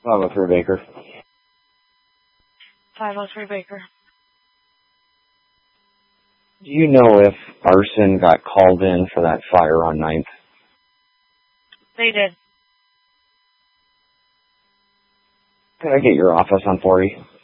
503 Baker. 503 Baker. Do you know if arson got called in for that fire on 9th? They did. Could I get your office on 40?